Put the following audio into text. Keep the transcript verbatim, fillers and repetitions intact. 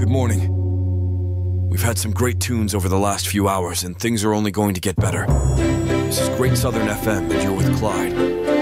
Good morning. We've had some great tunes over the last few hours, and things are only going to get better. This is Great Southern F M, and you're with Clyde.